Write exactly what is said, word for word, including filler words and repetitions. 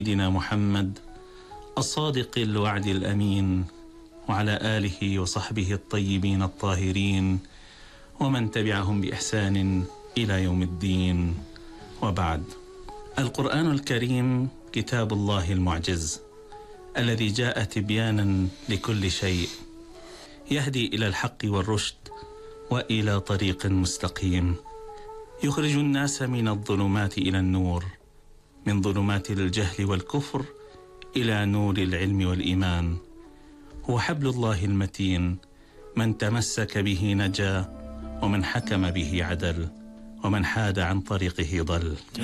سيدنا محمد الصادق الوعد الأمين، وعلى آله وصحبه الطيبين الطاهرين، ومن تبعهم بإحسان إلى يوم الدين، وبعد. القرآن الكريم كتاب الله المعجز الذي جاء تبيانا لكل شيء، يهدي إلى الحق والرشد وإلى طريق مستقيم، يخرج الناس من الظلمات إلى النور، من ظلمات الجهل والكفر إلى نور العلم والإيمان. هو حبل الله المتين، من تمسك به نجا، ومن حكم به عدل، ومن حاد عن طريقه ضل.